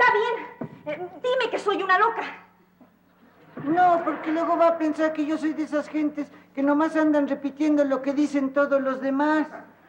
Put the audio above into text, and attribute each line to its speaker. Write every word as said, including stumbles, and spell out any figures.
Speaker 1: bien. Eh, dime que soy una loca.
Speaker 2: No, porque luego va a pensar que yo soy de esas gentes que nomás andan repitiendo lo que dicen todos los demás.